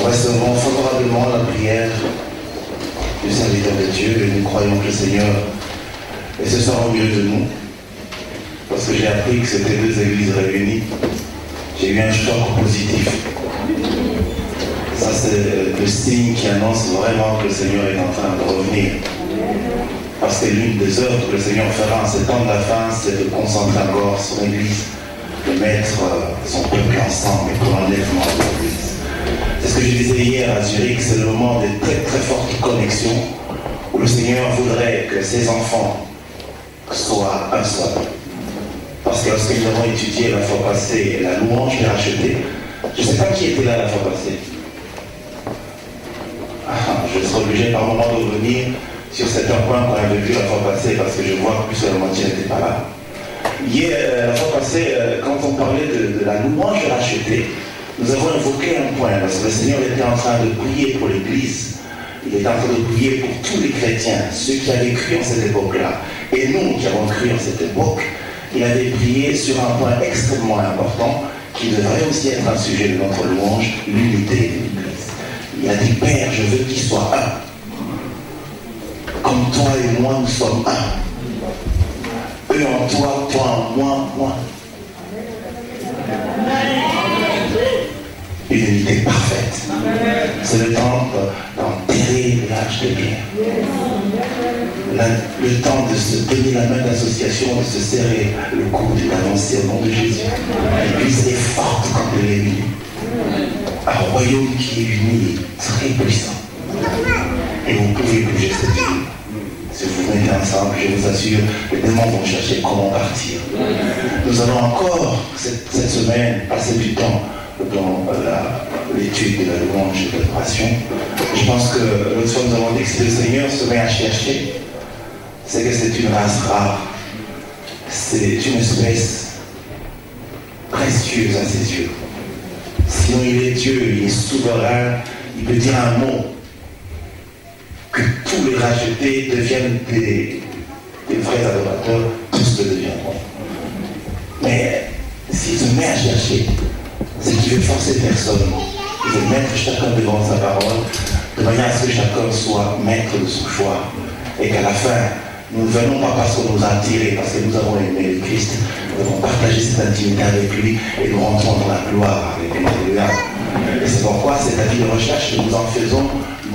Nous recevons favorablement la prière du serviteur de Dieu et nous croyons que le Seigneur est ce soir au milieu de nous. Parce que j'ai appris que c'était 2 églises réunies, j'ai eu un choc positif. Ça, c'est le signe qui annonce vraiment que le Seigneur est en train de revenir. Parce que l'une des œuvres que le Seigneur fera en ces temps de la fin, c'est de concentrer encore son Église, de mettre son peuple ensemble pour l'enlèvement de l'Église. C'est ce que je disais hier à Zurich, c'est le moment de très très fortes connexions où le Seigneur voudrait que ses enfants soient un seul. Parce que lorsque nous avons étudié la fois passée la louange des rachetés, je ne sais pas qui était là la fois passée. Je serai obligé par moment de revenir sur certains points qu'on avait vus la fois passée parce que je vois que plus de la moitié n'était pas là. Hier, la fois passée, quand on parlait de la louange des rachetés, nous avons évoqué un point, parce que le Seigneur était en train de prier pour l'Église, il était en train de prier pour tous les chrétiens, ceux qui avaient cru en cette époque-là, et nous qui avons cru en cette époque. Il avait prié sur un point extrêmement important, qui devrait aussi être un sujet de notre louange, l'unité de l'Église. Il a dit, Père, je veux qu'ils soient un. Comme toi et moi, nous sommes un. Eux en toi, toi en moi, moi. Une unité parfaite. C'est le temps d'enterrer l'âge de guerre. Le temps de se tenir la main d'association, de se serrer le coude et d'avancer au nom de Jésus. L'Église est forte quand elle est unie. Un royaume qui est uni est très puissant. Et vous pouvez bouger cette ville. Si vous mettez ensemble, je vous assure, les démons vont chercher comment partir. Nous allons encore, cette semaine, passer du temps dans l'étude de la louange et de l'adoration. Je pense que l'autre fois nous avons dit que si le Seigneur se met à chercher, c'est que c'est une race rare. C'est une espèce précieuse à ses yeux. Sinon il est Dieu, il est souverain, il peut dire un mot, que tous les rachetés deviennent des vrais adorateurs, tous le deviendront. Mais s'il se met à chercher, c'est qu'il veut forcer personne. Il veut mettre chacun devant sa parole, de manière à ce que chacun soit maître de son choix. Et qu'à la fin, nous ne venons pas parce qu'on nous a attirés, parce que nous avons aimé le Christ, nous avons partagé cette intimité avec lui et nous rentrons dans la gloire avec lui. Alléluia. Et c'est pourquoi cette avis de recherche, nous en faisons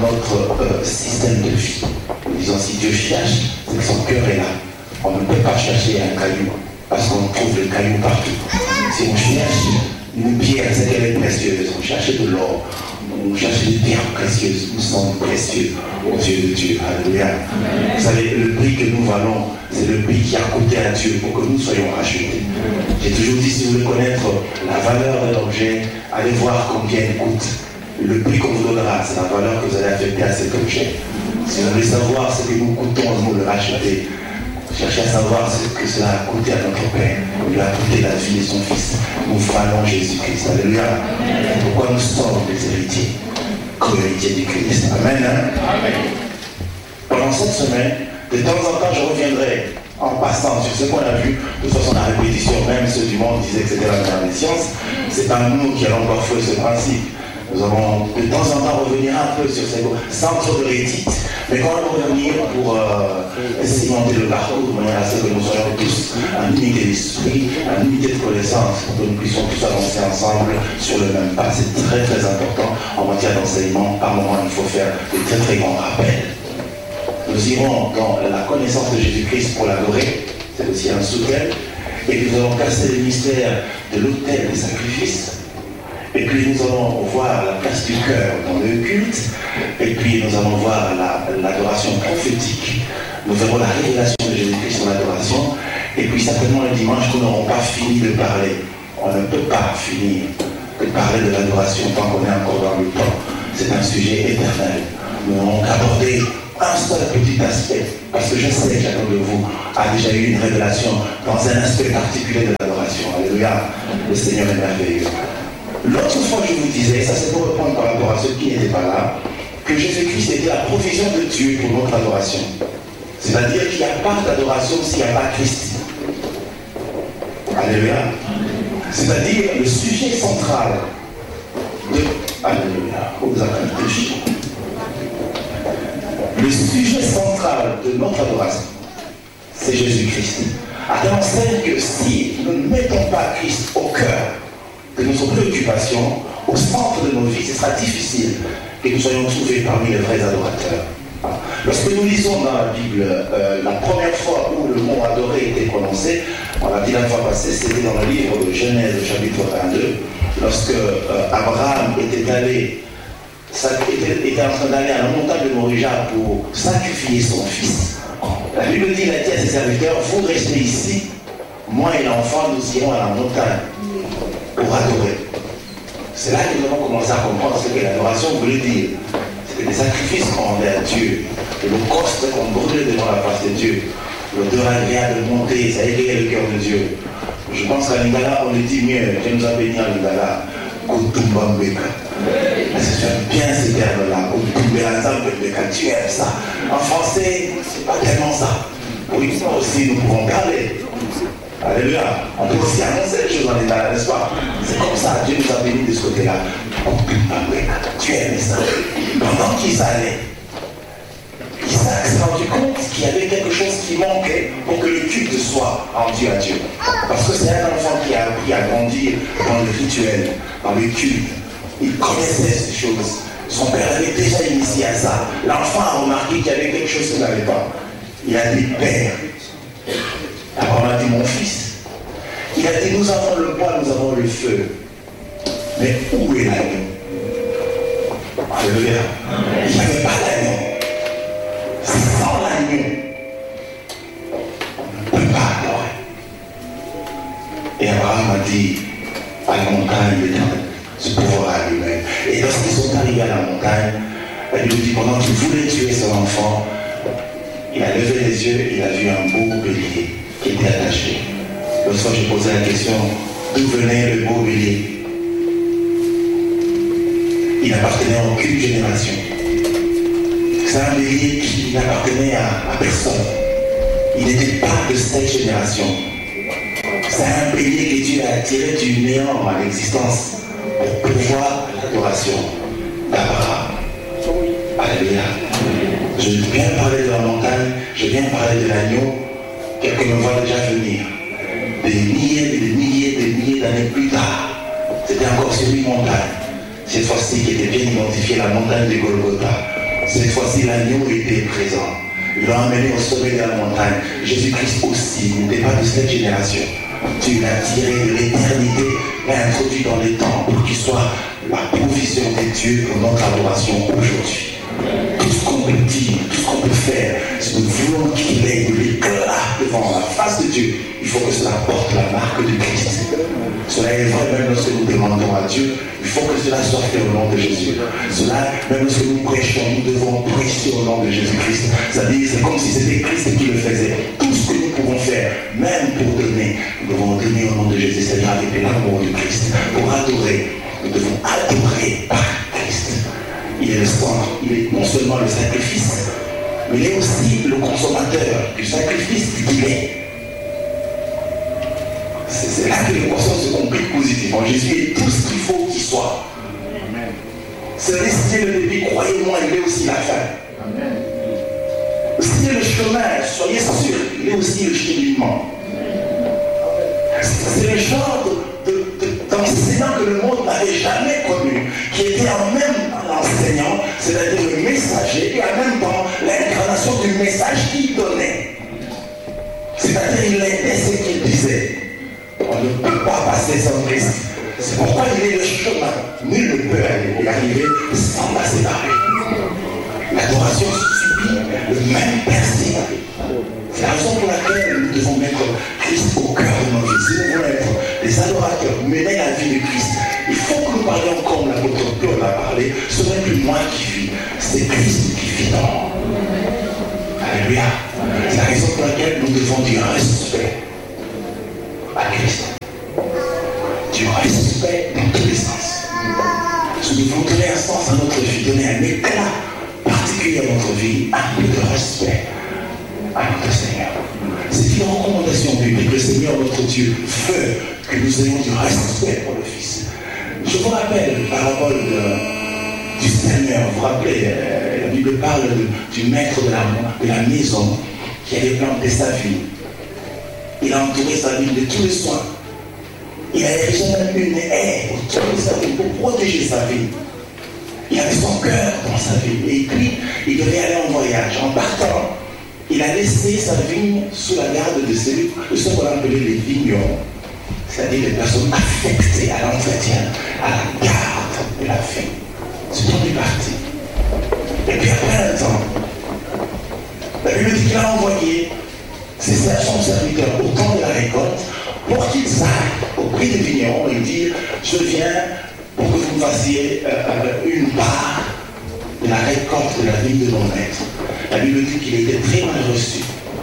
notre système de vie. Nous disons, si Dieu cherche, c'est que son cœur est là. On ne peut pas chercher un caillou, parce qu'on trouve le caillou partout. Si on cherche une pierre, c'est qu'elle est précieuse. On cherche de l'or, on cherche des pierres précieuses. Nous sommes précieux aux yeux de Dieu. Alléluia. Vous savez, le prix que nous valons, c'est le prix qui a coûté à Dieu pour que nous soyons rachetés. J'ai toujours dit, si vous voulez connaître la valeur de l'objet, allez voir combien il coûte. Le prix qu'on vous donnera, c'est la valeur que vous allez affecter à cet objet. Si vous voulez savoir ce que nous coûtons à nous le racheter, cherchez à savoir ce que cela a coûté à notre Père. Il lui a coûté la vie de son Fils. Nous valons Jésus-Christ. Alléluia. Pourquoi nous sommes des héritiers, co-héritiers du Christ. Amen. Amen. Pendant cette semaine, de temps en temps, je reviendrai en passant sur ce qu'on a vu. De toute façon, la répétition, même ceux du monde disaient que c'était la mère des sciences. C'est pas nous qui allons parfois ce principe. Nous allons de temps en temps revenir un peu sur ces centres de rédite, mais quand on va revenir pour cimenter le parcours de manière à ce que nous soyons tous en unité d'esprit, en unité de connaissance, pour que nous puissions tous avancer ensemble sur le même pas. C'est très très important en matière d'enseignement. Par moment, il faut faire de très très grands rappels. Nous irons dans la connaissance de Jésus-Christ pour l'adorer, c'est aussi un sous-thème, et nous allons casser le mystère de l'autel des sacrifices. Et puis nous allons voir la place du cœur dans le culte, et puis nous allons voir l'adoration prophétique. Nous verrons la révélation de Jésus-Christ sur l'adoration, et puis certainement le dimanche, nous n'aurons pas fini de parler. On ne peut pas finir de parler de l'adoration tant qu'on est encore dans le temps. C'est un sujet éternel. Nous n'aurons qu'aborder un seul petit aspect, parce que je sais que chacun de vous a déjà eu une révélation dans un aspect particulier de l'adoration. Alléluia, le Seigneur est merveilleux. L'autre fois, je vous disais, ça c'est pour répondre par rapport à ceux qui n'étaient pas là, que Jésus-Christ était la provision de Dieu pour notre adoration. C'est-à-dire qu'il n'y a pas d'adoration s'il n'y a pas Christ. Alléluia. C'est-à-dire le sujet central de... Alléluia. Oh aux actes de Jésus. Le sujet central de notre adoration, c'est Jésus-Christ. À tel enseigne que si nous ne mettons pas Christ au cœur de notre préoccupation, au centre de nos vies, ce sera difficile que nous soyons trouvés parmi les vrais adorateurs. Lorsque nous lisons dans la Bible la première fois où le mot adorer était prononcé, on l'a dit la fois passée, c'était dans le livre de Genèse, chapitre 22, lorsque Abraham était en train d'aller à la montagne de Morija pour sacrifier son fils. La Bible dit, il a dit à ses serviteurs, vous restez ici, moi et l'enfant, nous irons à la montagne pour adorer. C'est là que nous avons commencé à comprendre ce que l'adoration voulait dire. C'était des sacrifices qu'on rendait à Dieu, de l'holocauste qu'on brûlait devant la face de Dieu. L'odeur agréable de monter, ça égayait le cœur de Dieu. Je pense qu'à Lingala, on le dit mieux. Dieu nous a béni à Lingala. Kutumbambeka. J'aime bien ce terme-là. Kutumbambeka. Tu aimes ça. En français, c'est pas tellement ça. Oui, ça aussi, nous pouvons parler. Alléluia. On peut aussi annoncer les choses en Lingala, n'est-ce pas? C'est comme ça. Dieu nous a béni de ce côté-là. Kutumbambeka. Tu aimes ça. Pendant qu'ils allaient, Isaac s'est rendu compte qu'il y avait quelque chose qui manquait pour que le culte soit rendu à Dieu. Parce que c'est un enfant qui a appris à grandir dans le rituel, dans le culte. Il connaissait ces choses. Son père avait déjà initié à ça. L'enfant a remarqué qu'il y avait quelque chose qu'il n'avait pas. Il a dit, Père. Abraham a dit, mon fils. Il a dit, nous avons le bois, nous avons le feu. Mais où est l'agneau? Alléluia. Il n'y avait pas d'agneau. Sans l'agneau, on ne peut pas adorer. Et Abraham a dit à la montagne d'éternel, ce pouvoir à lui-même. Et lorsqu'ils sont arrivés à la montagne, la Bible dit pendant qu'il voulait tuer son enfant, il a levé les yeux et il a vu un beau bélier qui était attaché. L'autre fois, j'ai posé la question, d'où venait le beau bélier? Il n'appartenait à aucune génération. C'est un bélier qui n'appartenait à personne. Il n'était pas de cette génération. C'est un bélier que Dieu a tiré du néant à l'existence pour pouvoir l'adoration d'Abraham. Alléluia. Je viens parler de la montagne, je viens parler de l'agneau. Quelqu'un me voit déjà venir. Des milliers d'années plus tard, c'était encore sur une montagne. Cette fois-ci qui était bien identifiée, la montagne de Golgotha. Cette fois-ci, l'agneau était présent. Ils l'ont emmené au sommet de la montagne. Jésus-Christ aussi n'était pas de cette génération. Dieu l'a tiré de l'éternité, l'a introduit dans les temps pour qu'il soit la provision de Dieu pour notre adoration aujourd'hui. Tout ce qu'on peut dire, tout ce qu'on peut faire, si nous voulons qu'il ait de l'éclat devant la face de Dieu, il faut que cela porte la marque de Christ. Cela est vrai même lorsque nous demandons à Dieu, il faut que cela soit fait au nom de Jésus. Cela, même lorsque nous prêchons, nous devons prêcher au nom de Jésus-Christ. C'est-à-dire, c'est comme si c'était Christ qui le faisait. Tout ce que nous pouvons faire, même pour donner, nous devons donner au nom de Jésus, c'est-à-dire avec l'amour de Christ. Pour adorer, nous devons adorer par Christ. Il est le centre, il est non seulement le sacrifice, mais il est aussi le consommateur du sacrifice qu'il est. C'est là que l'équation se complique positivement. Jésus est tout ce qu'il faut qu'il soit. C'est le début, croyez-moi, il est aussi la fin. C'est le chemin, soyez sûr, il est aussi le cheminement. C'est le genre d'enseignant que le monde n'avait jamais connu, qui était en même temps l'enseignant, c'est-à-dire le messager, et en même temps l'incarnation du message qu'il donnait. C'est-à-dire il était ce qu'il disait. On ne peut pas passer sans Christ. C'est pourquoi il est le chemin. Nul ne peut y arriver sans la séparer. L'adoration subit le même principe. C'est la raison pour laquelle nous devons mettre Christ au cœur de nos vies. Si nous voulons être des adorateurs, mener la vie de Christ, il faut que nous parlions comme l'apôtre Paul a parlé. Ce n'est plus moi qui vis, c'est Christ qui vit en moi. Alléluia. C'est la raison pour laquelle nous devons du respect à Christ. Du respect dans tous les sens. Nous devons donner un sens à notre vie, donner un éclat particulier à notre vie, un peu de respect à notre Seigneur. C'est une recommandation biblique. Le Seigneur, notre Dieu, veut que nous ayons du respect pour le Fils. Je vous rappelle la parabole du Seigneur. Vous vous rappelez, la Bible parle du maître de la maison qui avait planté sa vie. Il a entouré sa vie de tous les soins. Il a érigé même une haie autour de sa vie pour protéger sa vie. Il avait son cœur dans sa vie. Et puis, il devait aller en voyage. En partant, il a laissé sa vigne sous la garde de ceux qu'on appelait les vignons. C'est-à-dire les personnes affectées à l'entretien, à la garde de la vie. C'est tout est parti. Et puis après un temps, la Bible dit qu'il a envoyé son serviteur au temps de la récolte pour qu'ils aillent auprès des vignerons et dire je viens pour que vous me fassiez une part de la récolte de la vigne de mon maître. La Bible dit qu'il était très mal reçu.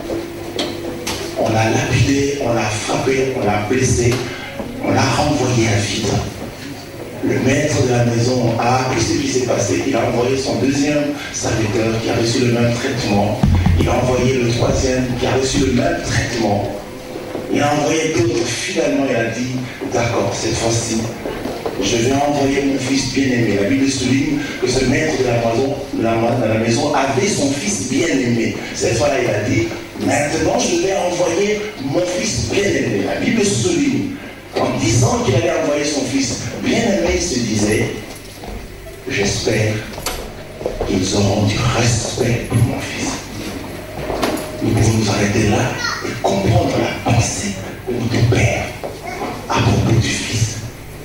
On l'a lapidé, on l'a frappé, on l'a blessé, on l'a renvoyé à vide. Le maître de la maison a appris ce qui s'est passé. Il a envoyé son deuxième serviteur qui a reçu le même traitement. Il a envoyé le troisième qui a reçu le même traitement. Il a envoyé d'autres. Finalement, il a dit, d'accord, cette fois-ci, je vais envoyer mon fils bien-aimé. La Bible souligne que ce maître de la maison avait son fils bien-aimé. Cette fois-là, il a dit, maintenant, je vais envoyer mon fils bien-aimé. La Bible souligne, en disant qu'il allait envoyer son fils bien-aimé, il se disait, j'espère qu'ils auront du respect pour mon fils. Nous pouvons nous arrêter là et comprendre la pensée de notre Père à propos du Fils.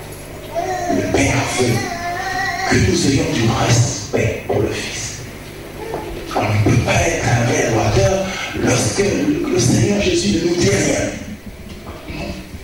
Le Père veut que nous ayons du respect pour le Fils. On ne peut pas être un vrai adorateur lorsque le Seigneur Jésus ne nous dit rien.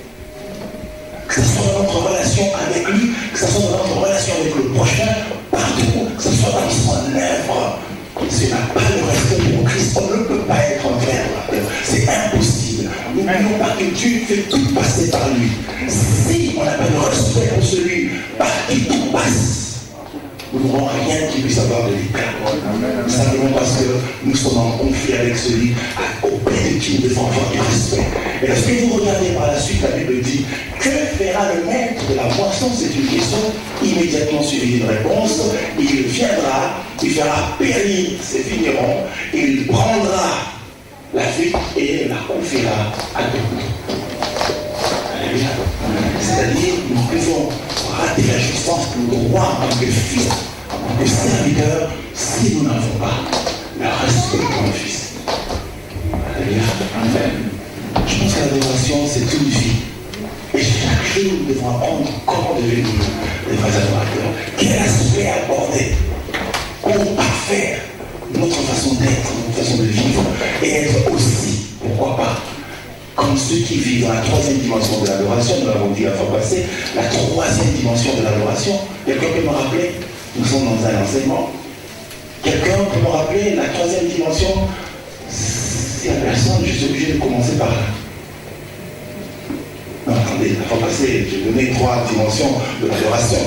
Que ce soit dans notre relation avec lui, que ce soit dans notre relation avec le prochain, partout, que ce soit dans son œuvre. Si on n'a pas le respect pour Christ, on ne peut pas être un vrai adorateur. C'est impossible. N'oublions pas que Dieu fait tout passer par lui. Si on n'a pas de respect pour celui par qui tout passe, nous n'aurons rien qui puisse avoir de l'éclat. Simplement parce que nous sommes en conflit avec celui auprès de qui nous devons avoir du respect. Et lorsque vous regardez par la suite, la Bible dit, que fera le maître de la moisson? C'est une question immédiatement suivie d'une réponse. Il viendra, il fera périr ses vignerons, il prendra la vie et la confiera à d'autres. Alléluia. C'est-à-dire, nous pouvons rater la jouissance de nos droits en tant que fils, en tant que serviteurs, si nous n'avons pas le respect pour le Fils. Alléluia. Amen. Je pense que l'adoration, c'est une vie. Et chaque jour, nous devons apprendre comment devenir des vrais adorateurs. Quel aspect aborder pour parfaire notre façon d'être, notre façon de vivre, et être aussi, pourquoi pas, comme ceux qui vivent dans la troisième dimension de l'adoration. Nous l'avons dit la fois passée, la troisième dimension de l'adoration. Quelqu'un peut me rappeler? Nous sommes dans un enseignement. Quelqu'un peut me rappeler la troisième dimension? Si la personne, je suis obligé de commencer par là. Non, attendez, la fois passée, j'ai donné 3 dimensions de l'adoration.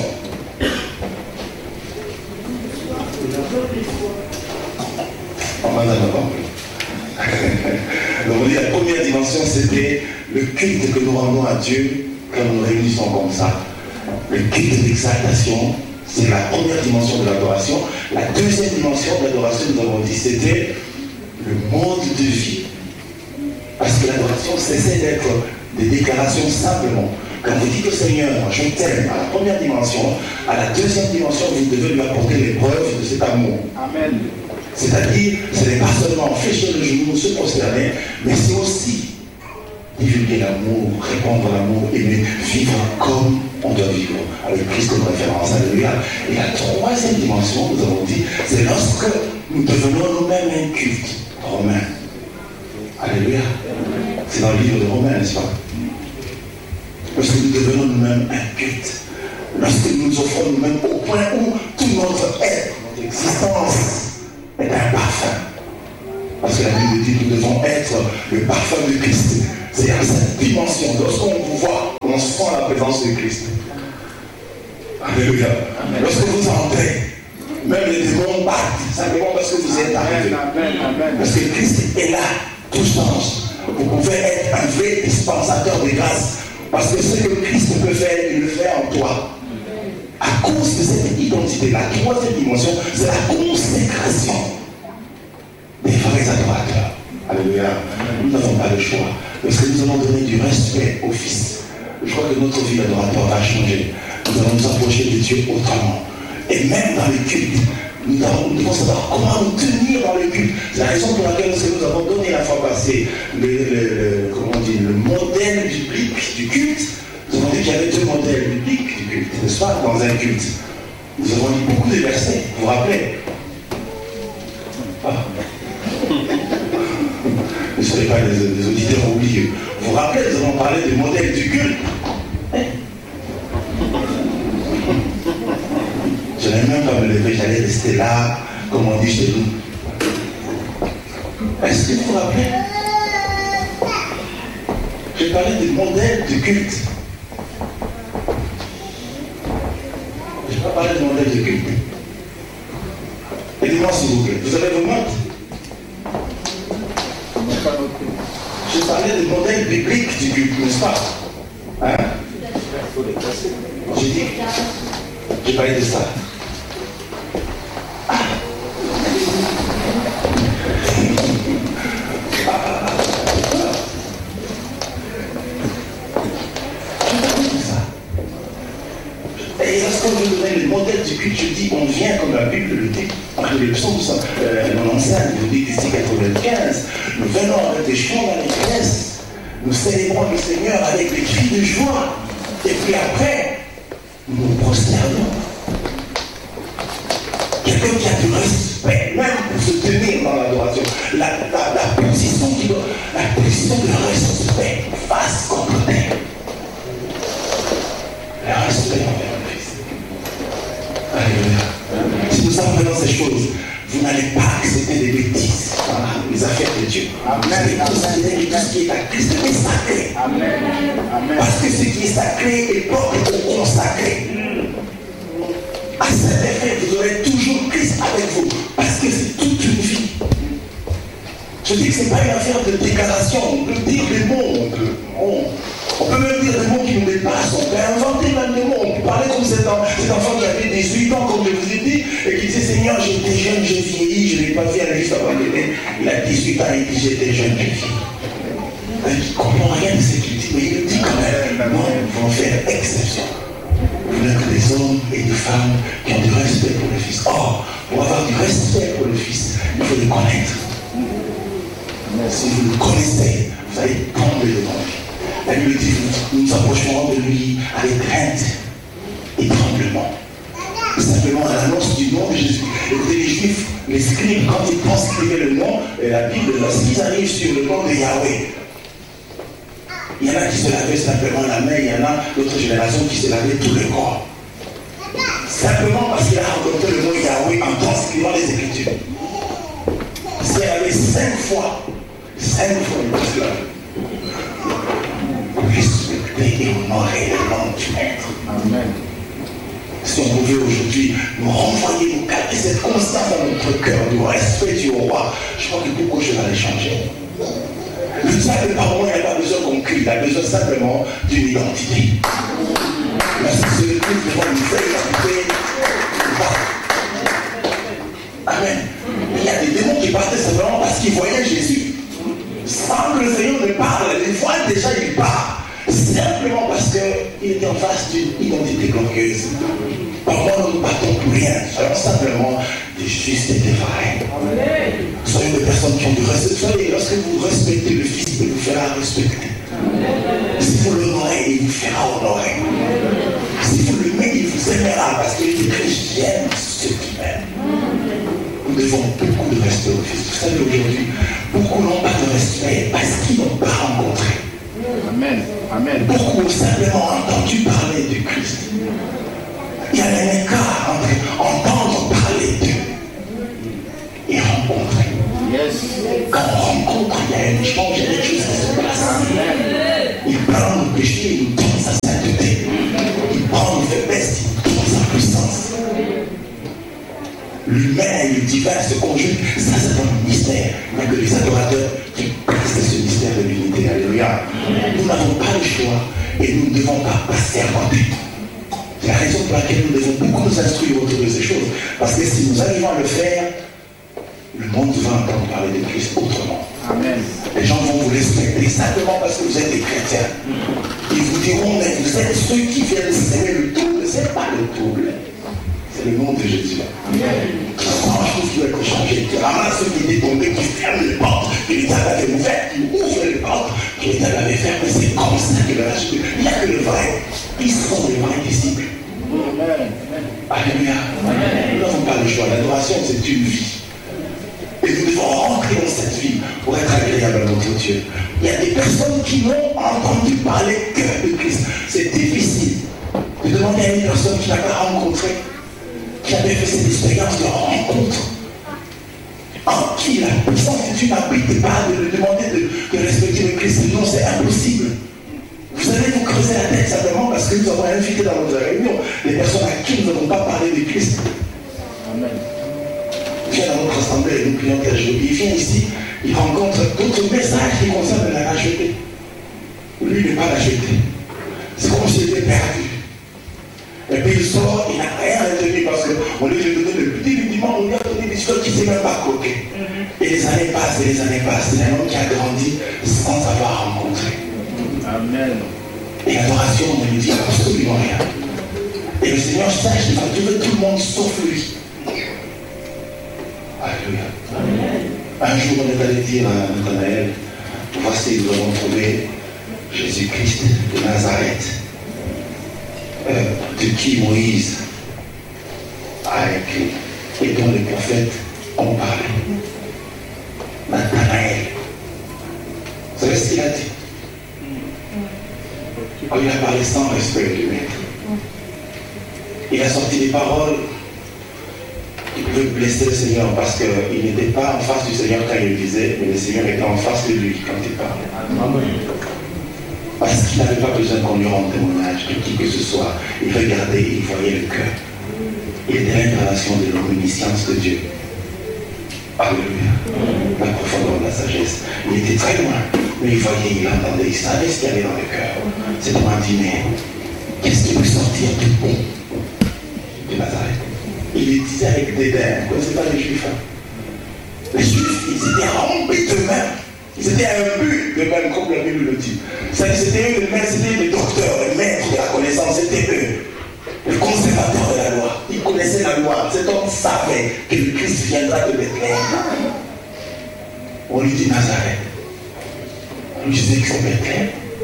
En bas d'avant. Donc on dit la première dimension, c'était le culte que nous rendons à Dieu quand nous nous réunissons comme ça. Le culte d'exaltation, c'est la première dimension de l'adoration. La deuxième dimension de l'adoration, nous avons dit, c'était le mode de vie. Parce que l'adoration cessait d'être des déclarations simplement. Quand vous dites au Seigneur, je t'aime, à la première dimension, à la deuxième dimension, vous devez lui apporter les preuves de cet amour. Amen. C'est-à-dire, ce n'est pas seulement fléchir le genou, se prosterner, mais c'est aussi divulguer l'amour, répandre l'amour, aimer, vivre comme on doit vivre, avec Christ comme référence. Alléluia. Et la troisième dimension, nous avons dit, c'est lorsque nous devenons nous-mêmes un culte romain. Alléluia. C'est dans le livre de Romains, n'est-ce pas? Lorsque nous devenons nous-mêmes un culte, lorsque nous nous offrons nous-mêmes au point où tout notre être, notre existence est un parfum. Parce que la Bible dit que nous devons être le parfum de Christ. C'est à cette dimension. Lorsqu'on vous voit, on sent la présence de Christ. Alléluia. Amen. Lorsque vous entrez, même les démons battent, simplement parce que vous êtes arrivés. Parce que Christ est là, tout change. Vous pouvez être un vrai dispensateur de grâce. Parce que ce que Christ peut faire, il le fait en toi. À cause de cette identité, la troisième dimension, c'est la consécration des vrais adorateurs. Alléluia. Nous n'avons pas le choix. Parce que nous allons donner du respect au Fils. Je crois que notre vie d'adorateur va changer. Nous allons nous approcher de Dieu autrement. Et même dans le culte, nous devons savoir comment nous tenir dans le culte. C'est la raison pour laquelle nous avons donné la fois passée le modèle biblique du culte. Nous avons dit qu'il y avait deux modèles bibliques du culte, n'est-ce pas, dans un culte. Nous avons dit beaucoup de versets, vous vous rappelez? Ne soyez pas des auditeurs oublieux. Vous vous rappelez, nous avons parlé du modèle du culte. Je n'allais même pas me lever, j'allais rester là, comme on dit chez nous. Est-ce que vous vous rappelez? J'ai parlé du modèle du culte. Je n'ai pas parlé du modèle du culte. Aidez-moi s'il vous plaît. Vous avez vos notes? J'ai parlé du modèle biblique du culte, n'est-ce pas? Hein? J'ai parlé de ça. Et lorsqu'on veut donner le modèle du culte, je dis, on vient comme la Bible le dit, entre les psaumes 95, vous dites ici 95, nous venons avec des chants d'allégresse, nous célébrons le Seigneur avec des cris de joie, et puis après, nous nous prosternons. Quelqu'un qui a du respect, même pour se tenir dans l'adoration, la position de respect face contre terre. Le respect envers le Fils. Alléluia. Si nous savons maintenant ces choses, vous n'allez pas accepter des bêtises dans les affaires de Dieu. Vous allez considérer que tout ce qui est à Christ est sacré. Amen. Parce que ce qui est sacré est propre au consacré. À cet effet, vous aurez toujours Christ avec vous. Parce que c'est toute une vie. Je dis que ce n'est pas une affaire de déclaration. On peut dire des mots. On peut même dire des mots qui nous dépassent. On peut inventer même des mots. On peut parler comme cet enfant qui avait 18 ans, comme je vous ai dit, et qui disait, Seigneur, j'étais jeune, j'ai vieilli, je n'ai pas fait la liste abandonnée. Il a 18 ans, il dit, j'étais jeune, j'ai vieilli. Il ne comprend rien de ce qu'il dit, mais il le dit quand même. Non, ils vont faire exception. Vous n'êtes que des hommes et des femmes qui ont du respect pour le Fils. Or, pour avoir du respect pour le Fils, il faut le connaître. Si vous le connaissez, vous allez tomber devant lui. La Bible dit, nous nous approcherons de lui avec crainte et tremblement. Simplement à l'annonce du nom de Jésus. Écoutez, les Juifs, les scribes, quand ils pensent écrire le nom, la Bible, lorsqu'ils arrivent sur le nom de Yahweh, il y en a qui se lavaient simplement la main, il y en a d'autres générations qui se lavaient tout le corps. Simplement parce qu'il a rencontré le nom Yahweh en transcrivant les Écritures. S'il y avait 5 fois, il se lavait. Respecter et honorer le nom du Maître. Amen. Si on pouvait aujourd'hui nous renvoyer, nous garder cette constance dans notre cœur, du respect du roi, je crois que beaucoup de choses allaient changer. Le diable, pardon, il n'a pas besoin qu'on crie, il a besoin simplement d'une identité. Merci, c'est le Christ devant une vraie identité. Amen. Il y a des démons qui partaient simplement parce qu'ils voyaient Jésus. Sans que le Seigneur ne parle, les fois déjà il part. Simplement parce qu'il était en face d'une identité glorieuse. Parfois nous ne battons pour rien. Soyons simplement des justes et des vrais. Soyons des personnes qui ont du respect. Soyez, lorsque vous respectez le Fils, il vous fera respecter. Si vous l'honorez, il vous fera honorer. Si vous l'aimez, il vous aimera. Parce qu'il est écrit, j'aime ceux qui m'aiment. Nous devons beaucoup de respect au Fils. Vous savez, aujourd'hui, beaucoup n'ont pas de respect parce qu'ils n'ont pas rencontré. Amen. Amen. Beaucoup ont simplement entendu parler du Christ. Il y a un écart entre entendre parler d'eux et rencontrer. Yes. Quand on rencontre, il y a un échange, il y a des choses qui se passent. Amen. Il prend le péché, il nous donne sa sainteté. Il prend nos faiblesses, il nous donne sa puissance. L'humain et le divin se conjuguent, ça c'est un mystère. Il n'y a que les adorateurs qui placent ce mystère de l'unité. Alléluia. Nous n'avons pas le choix et nous ne devons pas passer à côté. C'est la raison pour laquelle nous devons beaucoup nous instruire autour de ces choses. Parce que si nous arrivons à le faire, le monde va entendre parler de Christ autrement. Amen. Les gens vont vous respecter simplement parce que vous êtes des chrétiens. Ils vous diront, mais vous êtes ceux qui viennent s'aimer le double. C'est pas le double. C'est le nom de Jésus. Franchement, qui doit être changé. Tu ramasses ceux qui étaient tombés, qui ferment les portes, que les diable avait ouvertes, qui ouvrent les portes, que les diable avait fermées. C'est comme ça que le reste. Il n'y a que le vrai. Ils sont les vrais disciples. Alléluia. Nous n'avons pas le choix. L'adoration, c'est une vie. Et nous devons rentrer dans cette vie pour être agréable à notre Dieu. Il y a des personnes qui n'ont entendu parler que de Christ. C'est difficile de demander à une personne qui n'a pas rencontré, qui avait fait cette expérience de rencontre, en qui la puissance de Dieu n'habite pas, de lui demander de respecter le Christ. Non, c'est impossible. Vous allez vous creuser la tête simplement parce que nous avons invité dans notre réunion des personnes à qui nous n'avons pas parlé de Christ. Amen. Il vient dans notre assemblée, nous prions tel jour. Il vient ici, il rencontre d'autres messages qui concernent la racheter. Lui, il n'est pas racheté. C'est comme s'il était perdu. Et puis il sort, il n'a rien retenu parce qu'on lui a donné le petit rudiment, on lui a donné des choses qui ne s'est même pas coquées. Et les années passent, et les années passent. C'est un homme qui a grandi sans avoir rencontré. Amen. Et l'adoration ne lui dit absolument rien. Et le Seigneur sache qu'il va trouver tout le monde sauf lui. Alléluia. Un jour, on est allé dire à Nathanaël, voici, nous avons trouvé Jésus-Christ de Nazareth, de qui Moïse a écrit et dont les prophètes ont parlé. Nathanaël. Vous savez ce qu'il a dit? Oh, il a parlé sans respect du maître. Il a sorti des paroles qui pouvaient blesser le Seigneur parce qu'il n'était pas en face du Seigneur quand il le disait, mais le Seigneur était en face de lui quand il parlait. Parce qu'il n'avait pas besoin qu'on lui rende témoignage de qui que ce soit. Il regardait, il voyait le cœur. Il était l'incarnation de l'omniscience de Dieu. Alléluia. La profondeur de la sagesse. Il était très loin, mais il voyait, il entendait, il savait ce qu'il y avait dans le cœur. C'est pour un dîner. Qu'est-ce qui peut sortir de bon de Nazareth? Il le disait avec dédain. Vous ne connaissez pas les Juifs. Les Juifs, ils étaient remplis d'eux-mêmes. Ils étaient imbus d'eux-mêmes, comme la Bible le dit. C'était eux les docteurs, les maîtres de la connaissance. C'était eux, le conservateur de la loi. Ils connaissaient la loi. Cet homme savait que le Christ viendra de Bethléem. On lui dit Nazareth. On lui disait que c'est Bethléem.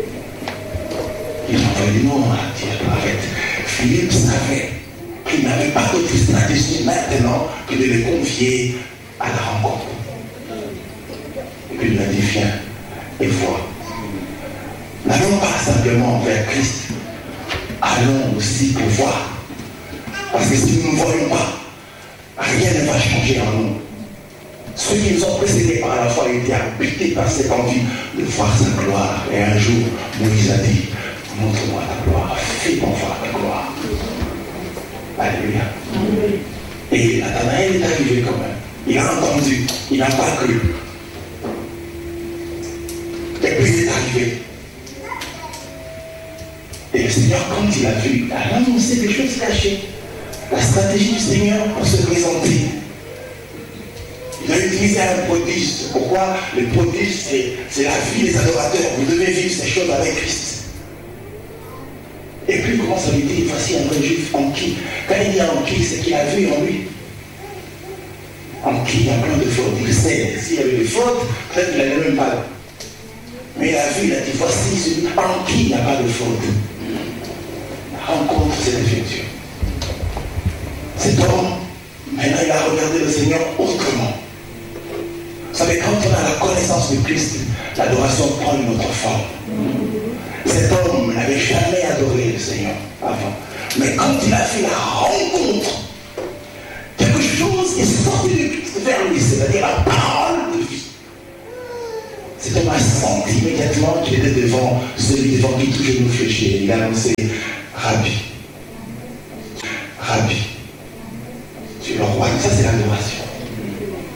Il envoie dit non, arrête. Philippe savait qu'il n'avait pas d'autre stratégie maintenant que de le confier à la rencontre. Et puis il lui a dit, viens et vois. N'allons pas simplement vers Christ, allons aussi pour voir. Parce que si nous ne voyons pas, rien ne va changer en nous. Ceux qui nous ont précédés par la foi étaient habités par cette envie de voir sa gloire. Et un jour, Moïse a dit, montre-moi ta gloire, fais-moi voir ta gloire. Alléluia. Et Nathanaël est arrivé quand même. Il a entendu, il n'a pas cru. Et puis il est arrivé. Et le Seigneur, quand il a vu, il a annoncé des choses cachées. La stratégie du Seigneur pour se présenter. Il a utilisé un prodige. Pourquoi? Le prodige, c'est la vie des adorateurs. Vous devez vivre ces choses avec Christ. Et puis il commence à lui dire, voici un vrai juif en qui. Quand il dit en qui, c'est qu'il a vu en lui. En qui il y a plein de fautes. Il sait, s'il y avait des fautes, peut-être qu'il n'avait même pas. Mais il a vu, il a dit, voici celui en qui il n'y a pas de faute. La rencontre s'est effectuée. Cet homme, maintenant il a regardé le Seigneur autrement. Vous savez, quand on a la connaissance de Christ, l'adoration prend une autre forme. Cet homme n'avait jamais adoré le Seigneur avant. Mais quand il a fait la rencontre, quelque chose est sorti de Christ vers lui, c'est-à-dire la parole de vie. Cet homme a senti immédiatement qu'il était devant celui devant qui tout genou fléchit. Il a annoncé, Rabbi. Rabbi.